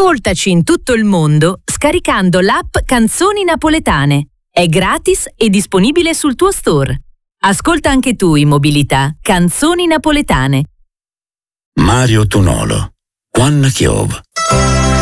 Ascoltaci in tutto il mondo scaricando l'app Canzoni Napoletane. È gratis e disponibile sul tuo store. Ascolta anche tu in mobilità Canzoni Napoletane. Mario Tonolo, Juan Chiov.